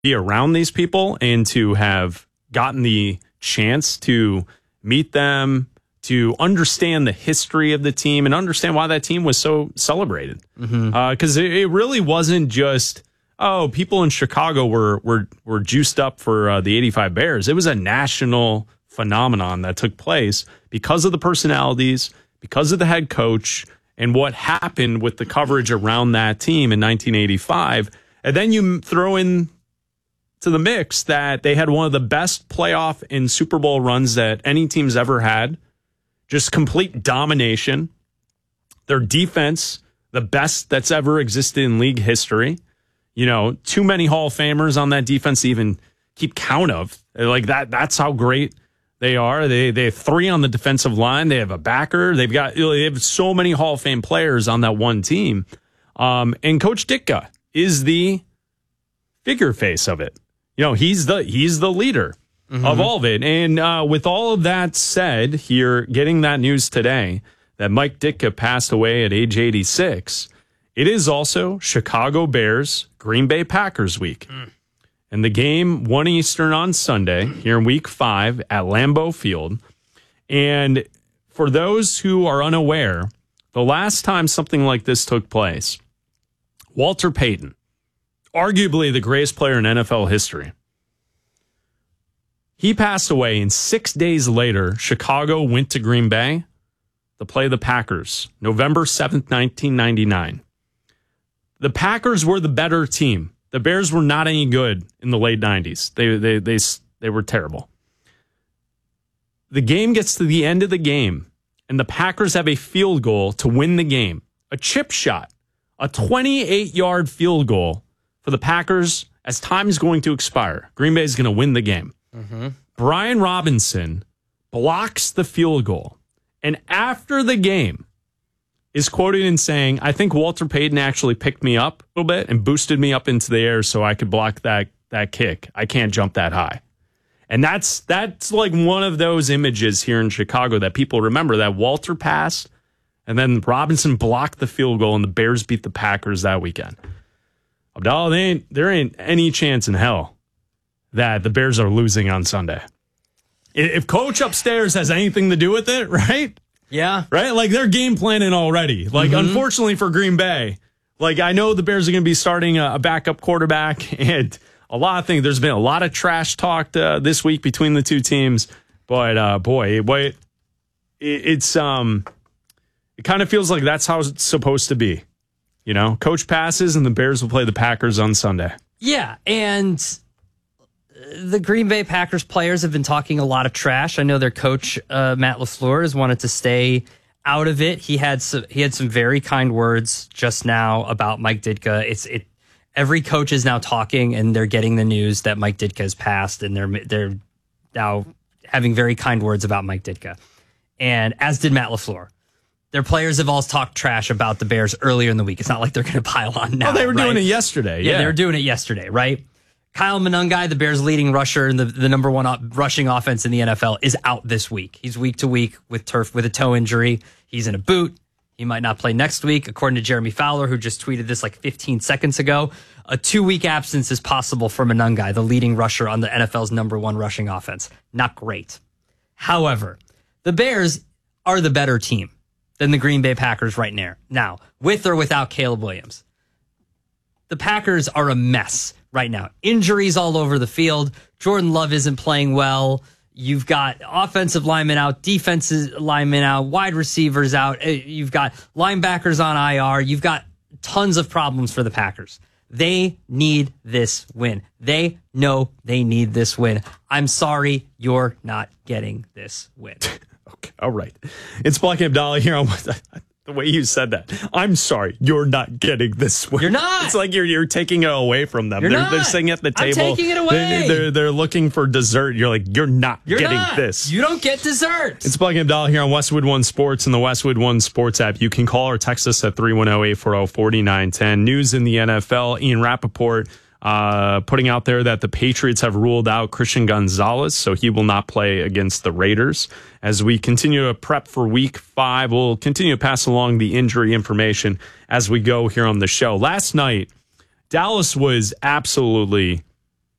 be around these people and to have gotten the chance to meet them, to understand the history of the team and understand why that team was so celebrated. Because it really wasn't just, people in Chicago were juiced up for the 85 Bears. It was a national phenomenon that took place because of the personalities, because of the head coach, and what happened with the coverage around that team in 1985. And then you throw in to the mix that they had one of the best playoff and Super Bowl runs that any team's ever had. Just complete domination. Their defense, the best that's ever existed in league history. You know, too many Hall of Famers on that defense to even keep count of. Like that's how great they are. They have 3 on the defensive line. They have a backer. They have so many Hall of Fame players on that one team. And Coach Ditka is the figure face of it. You know, he's the leader of all of it. And with all of that said, here, getting that news today that Mike Ditka passed away at age 86, it is also Chicago Bears, Green Bay Packers week. And the game, 1 Eastern on Sunday, here in week 5 at Lambeau Field. And for those who are unaware, the last time something like this took place, Walter Payton, arguably the greatest player in NFL history, he passed away, and 6 days later, Chicago went to Green Bay to play the Packers, November 7th, 1999. The Packers were the better team. The Bears were not any good in the late 90s. They were terrible. The game gets to the end of the game, and the Packers have a field goal to win the game. A chip shot, a 28-yard field goal for the Packers as time is going to expire. Green Bay is going to win the game. Brian Robinson blocks the field goal, and after the game is quoted in saying, I think Walter Payton actually picked me up a little bit and boosted me up into the air so I could block that kick. I can't jump that high. And that's like one of those images here in Chicago that people remember, that Walter passed and then Robinson blocked the field goal and the Bears beat the Packers that weekend. Abdallah, there ain't any chance in hell that the Bears are losing on Sunday. If coach upstairs has anything to do with it, right? Yeah. Right? Like, they're game planning already. Like, unfortunately for Green Bay, like, I know the Bears are going to be starting a backup quarterback and a lot of things. There's been a lot of trash talked this week between the two teams. But, boy, it kind of feels like that's how it's supposed to be. You know, coach passes and the Bears will play the Packers on Sunday. Yeah, and the Green Bay Packers players have been talking a lot of trash. I know their coach, Matt LaFleur, has wanted to stay out of it. He had some very kind words just now about Mike Ditka. Every coach is now talking, and they're getting the news that Mike Ditka has passed, and they're now having very kind words about Mike Ditka. And as did Matt LaFleur. Their players have all talked trash about the Bears earlier in the week. It's not like they're going to pile on now. Oh, they were doing it yesterday. Yeah, they were doing it yesterday, right? Kyle Monangai, the Bears' leading rusher and the number one rushing offense in the NFL, is out this week. He's week to week with a toe injury. He's in a boot. He might not play next week, according to Jeremy Fowler, who just tweeted this like 15 seconds ago. A 2-week absence is possible for Monangai, the leading rusher on the NFL's number one rushing offense. Not great. However, the Bears are the better team than the Green Bay Packers right now, with or without Caleb Williams. The Packers are a mess right now. Injuries all over the field. Jordan Love isn't playing well. You've got offensive linemen out, defensive linemen out, wide receivers out. You've got linebackers on IR. You've got tons of problems for the Packers. They need this win. They know they need this win. I'm sorry, you're not getting this win. Okay, all right. It's Black Abdallah here on the way you said that. I'm sorry, you're not getting this win. You're not. It's like you're taking it away from them. They're sitting at the table. I'm taking it away. They're looking for dessert. You're like, you're not getting this. You don't get dessert. It's Black Abdallah here on Westwood One Sports and the Westwood One Sports app. You can call or text us at 310-840-4910. News in the NFL. Ian Rappaport putting out there that the Patriots have ruled out Christian Gonzalez, so he will not play against the Raiders. As we continue to prep for Week 5, we'll continue to pass along the injury information as we go here on the show. Last night, Dallas was absolutely